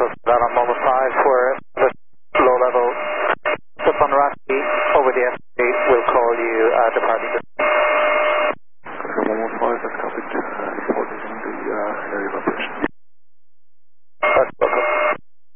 close to that on Mobile 5 for the low level slip on Rashi over the